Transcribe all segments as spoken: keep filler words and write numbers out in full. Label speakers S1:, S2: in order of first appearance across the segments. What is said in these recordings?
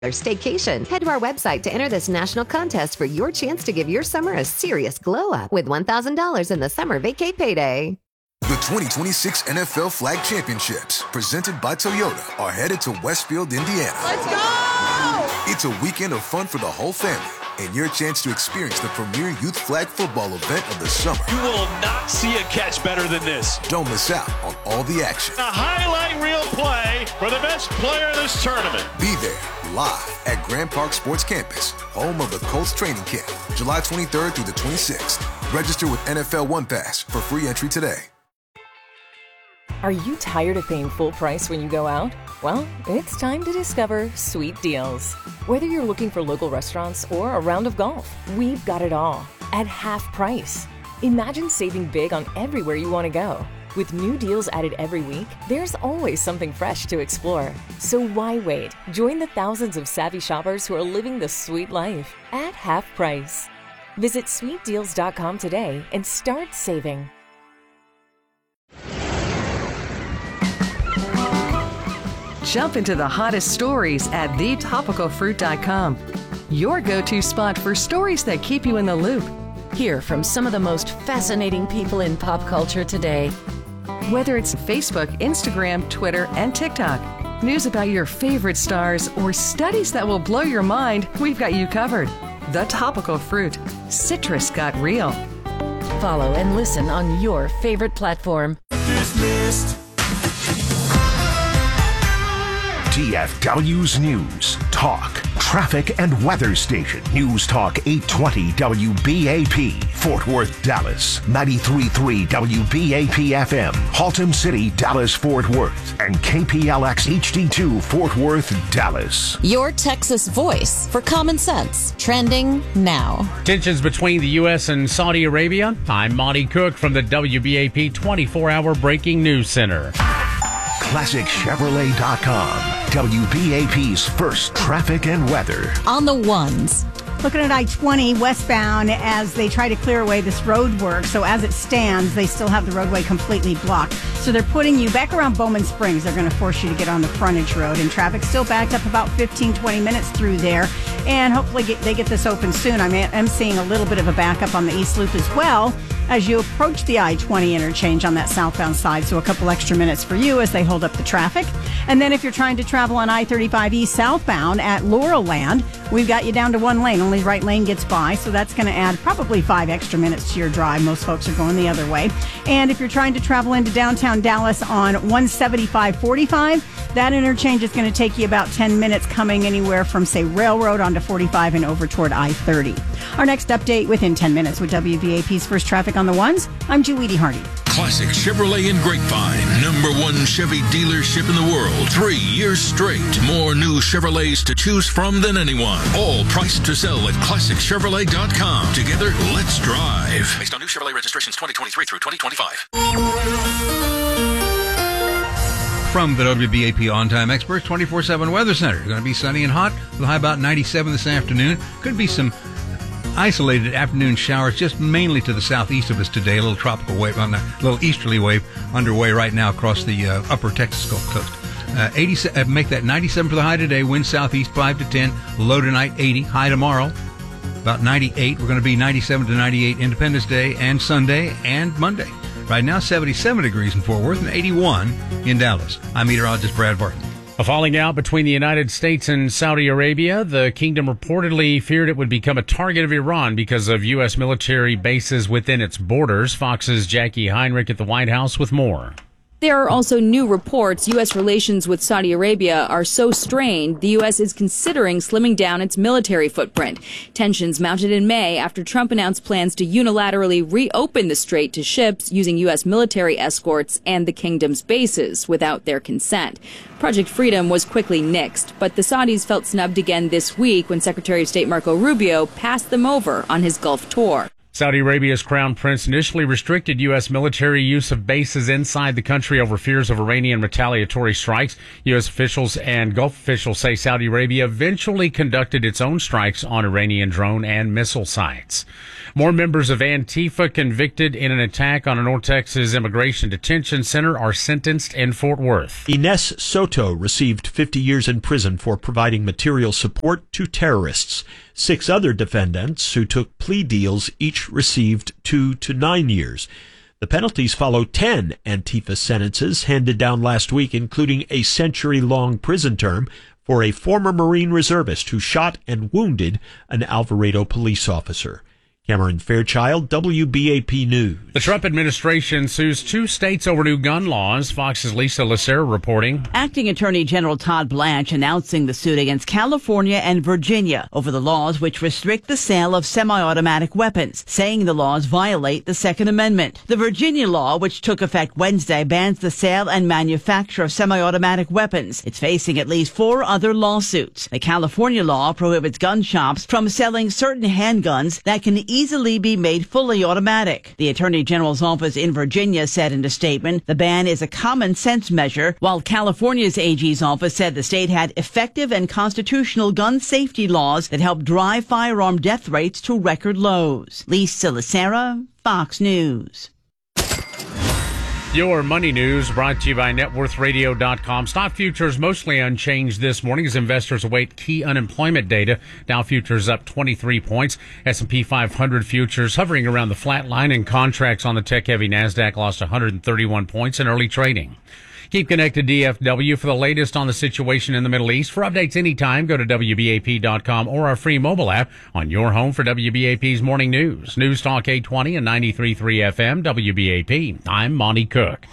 S1: staycation. Head to our website to enter this national contest for your chance to give your summer a serious glow up with one thousand dollars in the summer vacay payday.
S2: The twenty twenty-six N F L Flag Championships, presented by Toyota, are headed to Westfield, Indiana.
S3: Let's go!
S2: It's a weekend of fun for the whole family and your chance to experience the premier youth flag football event of the summer.
S4: You will not see a catch better than this.
S2: Don't miss out on all the action.
S4: A highlight reel play for the best player in this tournament.
S2: Be there live at Grand Park Sports Campus, home of the Colts training camp, July twenty-third through the twenty-sixth. Register with N F L One Pass for free entry today.
S5: Are you tired of paying full price when you go out? Well, it's time to discover Sweet Deals. Whether you're looking for local restaurants or a round of golf, we've got it all at half price. Imagine saving big on everywhere you want to go. With new deals added every week, there's always something fresh to explore. So why wait? Join the thousands of savvy shoppers who are living the sweet life at half price. Visit sweet deals dot com today and start saving.
S6: Jump into the hottest stories at the topical fruit dot com. Your go-to spot for stories that keep you in the loop. Hear from some of the most fascinating people in pop culture today. Whether it's Facebook, Instagram, Twitter, and TikTok, news about your favorite stars, or studies that will blow your mind, we've got you covered. The Topical Fruit. Citrus got real. Follow and listen on your favorite platform.
S2: Dismissed.
S7: T F W's News, Talk, Traffic and Weather Station. News Talk eight twenty W B A P, Fort Worth, Dallas. ninety-three point three W B A P F M, Haltom City, Dallas, Fort Worth. And K P L X H D two, Fort Worth, Dallas.
S8: Your Texas voice for common sense. Trending now.
S9: Tensions between the U S and Saudi Arabia. I'm Monty Cook from the W B A P twenty-four hour Breaking News Center.
S7: Classic Chevrolet dot com. W B A P's first traffic and weather.
S8: On the ones.
S10: Looking at I twenty westbound as they try to clear away this road work. So as it stands, they still have the roadway completely blocked. So they're putting you back around Bowman Springs. They're going to force you to get on the frontage road. And traffic still backed up about fifteen, twenty minutes through there. And hopefully get, they get this open soon. I'm, I'm seeing a little bit of a backup on the East Loop as well as you approach the I twenty interchange on that southbound side. So a couple extra minutes for you as they hold up the traffic. And then if you're trying to travel on I thirty-five East southbound at Laurel Land, we've got you down to one lane. Only right lane gets by. So that's going to add probably five extra minutes to your drive. Most folks are going the other way. And if you're trying to travel into downtown Dallas on one seventy-five forty-five, that interchange is going to take you about ten minutes coming anywhere from, say, Railroad onto forty-five and over toward I thirty. Our next update within ten minutes with W B A P's First Traffic on the Ones. I'm Julie Hardy.
S11: Classic Chevrolet in Grapevine, number one Chevy dealership in the world. Three years straight. More new Chevrolets to choose from than anyone. All priced to sell at classic chevrolet dot com. Together, let's drive. Based on new Chevrolet registrations twenty twenty-three through twenty twenty-five.
S12: From the W B A P On Time Experts twenty-four seven Weather Center. It's going to be sunny and hot with a high about ninety-seven this afternoon. Could be some isolated afternoon showers just mainly to the southeast of us today. A little tropical wave, on a little easterly wave underway right now across the uh, upper Texas Gulf Coast. Uh, eighty, uh, make that ninety-seven for the high today. Wind southeast five to ten. Low tonight eighty. High tomorrow about ninety-eight. We're going to be ninety-seven to ninety-eight Independence Day and Sunday and Monday. Right now seventy-seven degrees in Fort Worth and eighty-one in Dallas. I'm meteorologist Brad Barton.
S9: A falling out between the United States and Saudi Arabia. The kingdom reportedly feared it would become a target of Iran because of U S military bases within its borders. Fox's Jackie Heinrich at the White House with more.
S13: There are also new reports U S relations with Saudi Arabia are so strained, the U S is considering slimming down its military footprint. Tensions mounted in May after Trump announced plans to unilaterally reopen the strait to ships using U S military escorts and the kingdom's bases without their consent. Project Freedom was quickly nixed, but the Saudis felt snubbed again this week when Secretary of State Marco Rubio passed them over on his Gulf tour.
S9: Saudi Arabia's crown prince initially restricted U S military use of bases inside the country over fears of Iranian retaliatory strikes. U S officials and Gulf officials say Saudi Arabia eventually conducted its own strikes on Iranian drone and missile sites. More members of Antifa convicted in an attack on a North Texas immigration detention center are sentenced in Fort Worth.
S3: Ines Soto received fifty years in prison for providing material support to terrorists. Six other defendants who took plea deals each received two to nine years. The penalties follow ten Antifa sentences handed down last week, including a century-long prison term for a former Marine reservist who shot and wounded an Alvarado police officer. Cameron Fairchild, W B A P News.
S9: The Trump administration sues two states over new gun laws. Fox's Lisa Lacera reporting.
S14: Acting Attorney General Todd Blanche announcing the suit against California and Virginia over the laws which restrict the sale of semi-automatic weapons, saying the laws violate the Second Amendment. The Virginia law, which took effect Wednesday, bans the sale and manufacture of semi-automatic weapons. It's facing at least four other lawsuits. The California law prohibits gun shops from selling certain handguns that can easily be made fully automatic. The Attorney General's office in Virginia said in a statement the ban is a common sense measure, while California's A G's office said the state had effective and constitutional gun safety laws that help drive firearm death rates to record lows. Lisa Lacera, Fox News.
S9: Your money news brought to you by net worth radio dot com. Stock futures mostly unchanged this morning as investors await key unemployment data. Dow futures up twenty-three points. S and P five hundred futures hovering around the flat line, and contracts on the tech-heavy NASDAQ lost one hundred thirty-one points in early trading. Keep connected D F W for the latest on the situation in the Middle East. For updates anytime, go to W B A P dot com or our free mobile app on your home for W B A P's morning news. News Talk eight twenty and ninety-three point three F M, W B A P. I'm Monty Cook.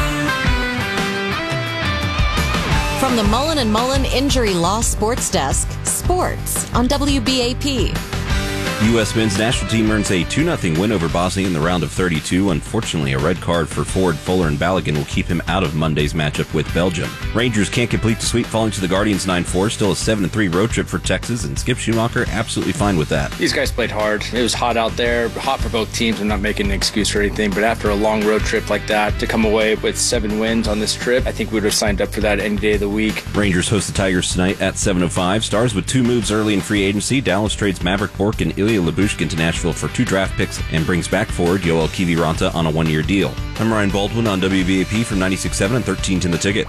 S8: From the Mullen and Mullen Injury Law Sports Desk, sports on W B A P.
S15: U S men's national team earns a two nothing win over Bosnia in the round of thirty-two. Unfortunately, a red card for forward Fuller and Balogun will keep him out of Monday's matchup with Belgium. Rangers can't complete the sweep, falling to the Guardians nine four. Still a seven three road trip for Texas, and Skip Schumacher absolutely fine with that.
S16: These guys played hard. It was hot out there, hot for both teams. I'm not making an excuse or anything, but after a long road trip like that, to come away with seven wins on this trip, I think we would have signed up for that any day of the week.
S15: Rangers host the Tigers tonight at seven oh five. Stars with two moves early in free agency. Dallas trades Maverick Bourque and Ilya Lyubushkin to Nashville for two draft picks and brings back forward Yoel Kiviranta on a one-year deal. I'm Ryan Baldwin on W B A P from ninety-six point seven and thirteen ten The Ticket.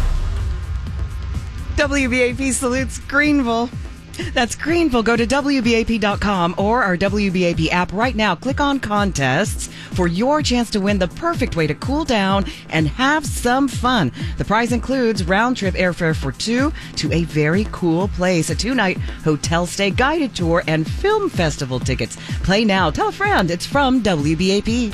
S17: W B A P salutes Greenville. That's Greenville. Go to W B A P dot com or our W B A P app right now. Click on contests for your chance to win the perfect way to cool down and have some fun. The prize includes round-trip airfare for two to a very cool place, a two-night hotel stay, guided tour, and film festival tickets. Play now. Tell a friend. It's from W B A P.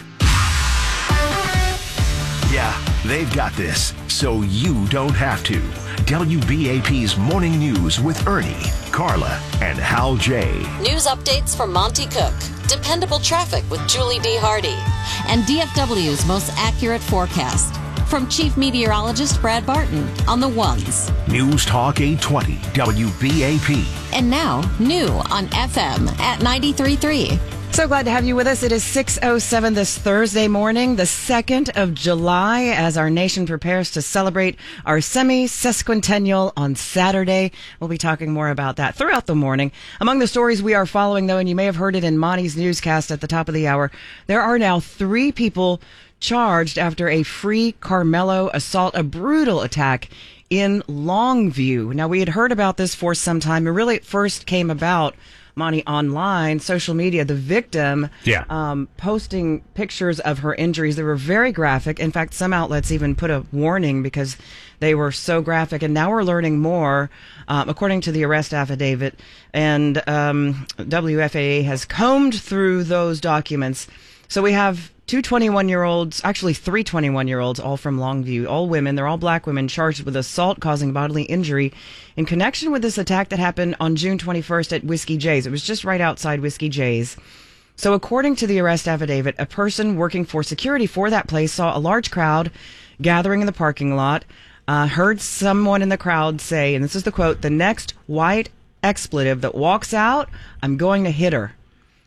S7: Yeah, they've got this, so you don't have to. W B A P's Morning News with Ernie, Carla, and Hal J.
S8: News updates from Monty Cook, dependable traffic with Julie D. Hardy, and D F W's most accurate forecast from Chief Meteorologist Brad Barton on the ones.
S7: News Talk eight twenty W B A P.
S8: And now, new on F M at ninety-three point three.
S17: So glad to have you with us. It is six oh seven this Thursday morning, the second of July, as our nation prepares to celebrate our semi-sesquicentennial on Saturday. We'll be talking more about that throughout the morning. Among the stories we are following, though, and you may have heard it in Monty's newscast at the top of the hour, there are now three people charged after a Free Carmelo assault, a brutal attack in Longview. Now, we had heard about this for some time. It really first came about, Monty, online, social media, the victim
S9: yeah.
S17: um, posting pictures of her injuries. They were very graphic. In fact, some outlets even put a warning because they were so graphic. And now we're learning more, um, according to the arrest affidavit. And um, W F A A has combed through those documents. So we have two twenty-one-year-olds, actually three twenty-one-year-olds, all from Longview, all women. They're all black women charged with assault causing bodily injury in connection with this attack that happened on June twenty-first at Whiskey J's. It was just right outside Whiskey J's. So according to the arrest affidavit, a person working for security for that place saw a large crowd gathering in the parking lot, uh, heard someone in the crowd say, and this is the quote, "The next white expletive that walks out, I'm going to hit her."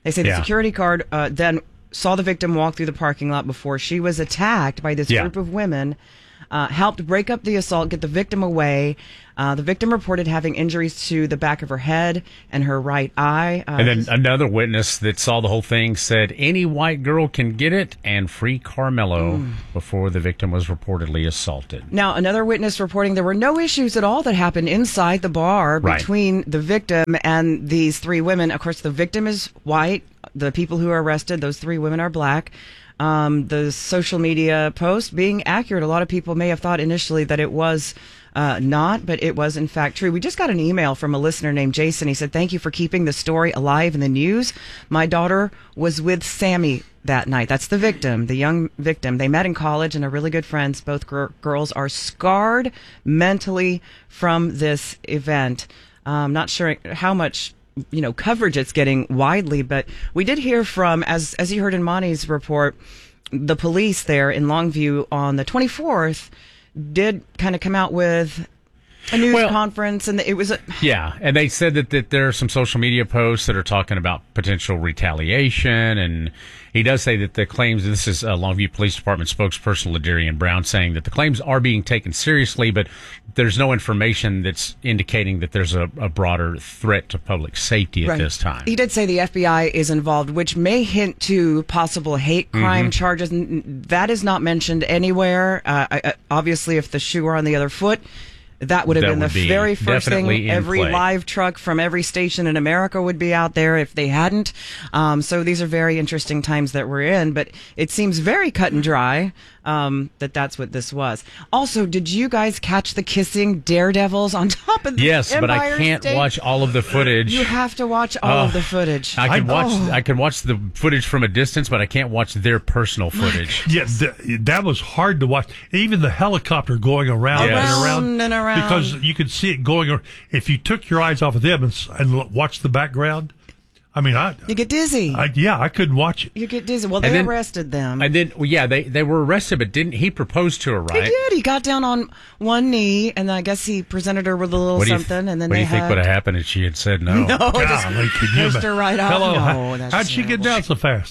S17: They say the
S9: Yeah.
S17: security guard uh, then saw the victim walk through the parking lot before she was attacked by this
S9: Yeah.
S17: group of women, uh, helped break up the assault, get the victim away. Uh, the victim reported having injuries to the back of her head and her right eye. Uh,
S9: And then another witness that saw the whole thing said any white girl can get it and free Carmelo
S17: Mm.
S9: before the victim was reportedly assaulted.
S17: Now, another witness reporting there were no issues at all that happened inside the bar
S9: Right.
S17: between the victim and these three women. Of course, the victim is white. The people who are arrested, those three women, are black. Um, the social media post being accurate. A lot of people may have thought initially that it was uh, not, but it was in fact true. We just got an email from a listener named Jason. He said, "Thank you for keeping the story alive in the news. My daughter was with Sammy that night." That's the victim, the young victim. They met in college and are really good friends. Both gr- girls are scarred mentally from this event. Um, not sure how much, you know, coverage it's getting widely, but we did hear from, as as you heard in Monty's report, the police there in Longview on the twenty-fourth did kind of come out with a news
S9: Well-
S17: conference, and it was a,
S9: Yeah, and they said that, that there are some social media posts that are talking about potential retaliation, and he does say that the claims, this is uh, Longview Police Department spokesperson Ladarian Brown saying that the claims are being taken seriously, but there's no information that's indicating that there's a, a broader threat to public safety at
S17: Right.
S9: this time.
S17: He did say the F B I is involved, which may hint to possible hate crime
S9: Mhm.
S17: charges. N- n- That is not mentioned anywhere. Uh, I, I- obviously, if the shoe were on the other foot, that would have
S9: That
S17: been
S9: would
S17: the
S9: be
S17: very first thing.
S9: definitely in
S17: Every
S9: play.
S17: live truck from every station in America would be out there if they hadn't. Um, so these are very interesting times that we're in, but it seems very cut and dry um, that that's what this was. Also, did you guys catch the kissing daredevils on top of the
S9: Yes, but I
S17: Empire
S9: can't
S17: State?
S9: watch all of the footage.
S17: You have to watch all
S9: Oh,
S17: of the footage.
S9: I can watch.
S17: Oh.
S9: I can watch the footage from a distance, but I can't watch their personal footage.
S18: Yeah, th- that was hard to watch. Even the helicopter going around
S9: Yes.
S18: and around,
S17: Around and around.
S18: because you could see it going. ar- If you took your eyes off of them and, s- and l- watched the background, I mean, I,
S17: You get dizzy.
S18: I yeah, I couldn't watch it.
S17: you get dizzy. Well,
S9: And
S17: they
S9: then-
S17: arrested them.
S9: And then, well, yeah, they they were arrested, but didn't he propose to her?
S17: He
S9: Right?
S17: did. He got down on one knee, and I guess he presented her with a little
S9: What do you,
S17: something, and then
S9: what do
S17: they
S9: you think
S17: hugged.
S9: would have happened if she had said no?
S17: No, just
S18: Golly, could you
S17: pushed
S18: ima-
S17: her right off.
S18: Hello,
S17: No,
S18: how,
S17: that's
S18: how'd she get
S17: terrible.
S18: down so fast?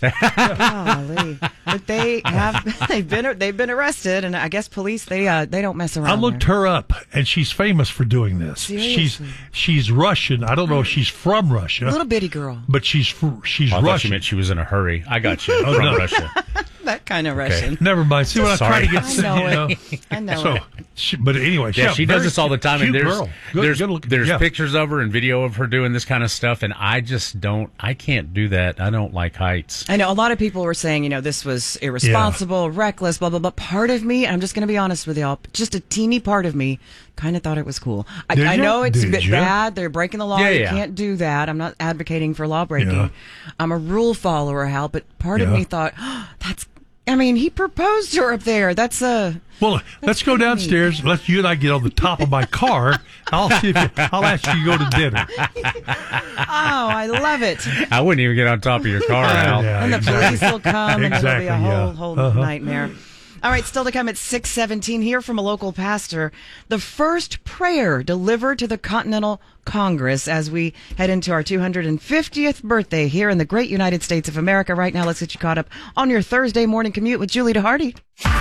S17: Golly. But they have they've been they've been arrested, and I guess police they uh they don't mess around.
S18: I looked
S17: there.
S18: her up, and she's famous for doing this.
S17: Seriously?
S18: She's she's Russian. I don't know if she's from Russia,
S17: Little bitty girl.
S18: but she's fr- she's
S9: Oh, I thought you
S18: Russian.
S9: meant she was in a hurry. I got you.
S18: Oh,
S9: from
S18: no.
S9: Russia.
S17: That kind of
S9: Okay.
S17: Russian.
S18: Never mind. See what I'm
S9: Sorry.
S18: trying to get.
S17: I know
S18: you know?
S17: it. I know
S18: so,
S17: it.
S18: she, but anyway,
S9: Yeah, she does
S18: very
S9: this all the time, and
S18: cute
S9: there's
S18: girl. Good-
S9: there's
S18: good looking-
S9: there's
S18: yeah.
S9: pictures of her and video of her doing this kind of stuff, and I just don't. I can't do that. I don't like heights.
S17: I know a lot of people were saying, you know, this was irresponsible, reckless, blah, blah, blah. Part of me, I'm just going to be honest with y'all, just a teeny part of me kind of thought it was cool. I,
S18: Did
S17: I
S18: ya?
S17: know it's a
S18: Did
S17: bit
S18: ya?
S17: bad. They're breaking the law.
S9: Yeah,
S17: you
S9: yeah.
S17: can't do that. I'm not advocating for law breaking.
S18: Yeah.
S17: I'm a rule follower, Hal, but part of
S18: Yeah.
S17: me thought, oh, that's, I mean, he proposed to her up there. That's a.
S18: Well, let's go downstairs. Let you and I get on the top of my car. I'll see if you, I'll ask you to go to dinner.
S17: Oh, I love it.
S9: I wouldn't even get on top of your car, Al.
S18: Yeah,
S17: And the
S18: exactly.
S17: police will come, and it'll be
S18: Exactly,
S17: a whole,
S18: yeah.
S17: whole
S18: Uh-huh.
S17: nightmare. All right, still to come at six seventeen here from a local pastor. The first prayer delivered to the Continental Congress as we head into our two hundred fiftieth birthday here in the great United States of America. Right now, let's get you caught up on your Thursday morning commute with Julie DeHardy.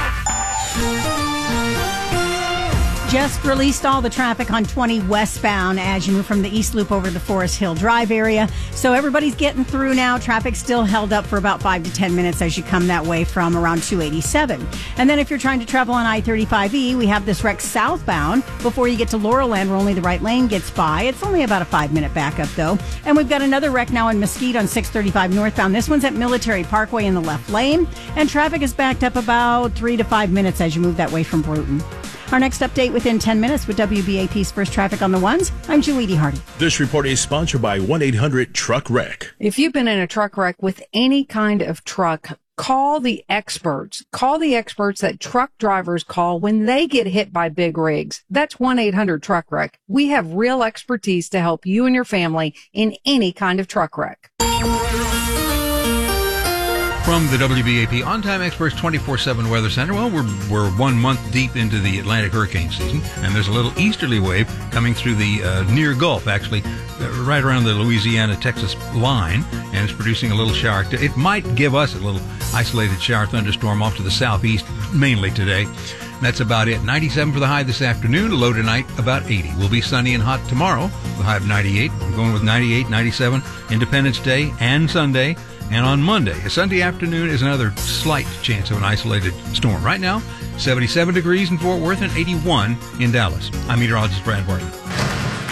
S10: Just released all the traffic on twenty westbound as you move from the East Loop over the Forest Hill Drive area. So everybody's getting through now. Traffic still held up for about five to ten minutes as you come that way from around two eighty-seven. And then if you're trying to travel on I thirty-five E, we have this wreck southbound. Before you get to Laurel Land, where only the right lane gets by. It's only about a five-minute backup, though. And we've got another wreck now in Mesquite on six thirty-five northbound. This one's at Military Parkway in the left lane. And traffic is backed up about three to five minutes as you move that way from Bruton. Our next update within ten minutes with W B A P's First Traffic on the Ones. I'm Julie DeHardy.
S19: This report is sponsored by one eight hundred truck wreck.
S20: If you've been in a truck wreck with any kind of truck, call the experts. Call the experts that truck drivers call when they get hit by big rigs. That's one eight hundred truck wreck. We have real expertise to help you and your family in any kind of truck wreck.
S19: From
S12: From the W B A P On-Time Experts twenty-four seven Weather Center, well, we're, we're one month deep into the Atlantic hurricane season, and there's a little easterly wave coming through the uh, near Gulf, actually, uh, right around the Louisiana-Texas line, and it's producing a little shower. It might give us a little isolated shower thunderstorm off to the southeast, mainly today. That's about it. ninety-seven for the high this afternoon, a low tonight, about eighty. We'll be sunny and hot tomorrow, the high of ninety-eight. I'm going with ninety-eight, ninety-seven, Independence Day and Sunday. And on Monday, a Sunday afternoon, is another slight chance of an isolated storm. Right now, seventy-seven degrees in Fort Worth and eighty-one in Dallas. I'm meteorologist Brad Barton.